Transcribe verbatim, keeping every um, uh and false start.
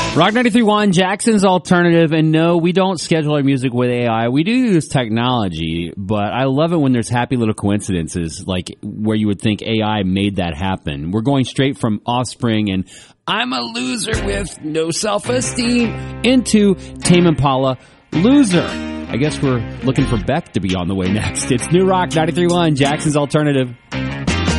Rock ninety-three point one, Jackson's Alternative, and no, we don't schedule our music with A I. We do use technology, but I love it when there's happy little coincidences, like where you would think A I made that happen. We're going straight from Offspring and I'm a loser with no self-esteem into Tame Impala, Loser. I guess we're looking for Beck to be on the way next. It's New Rock ninety-three point one, Jackson's Alternative.